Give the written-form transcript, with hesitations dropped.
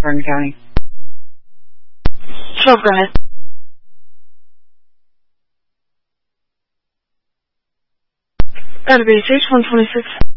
Bergen County. Sure, go ahead. That'll be 126.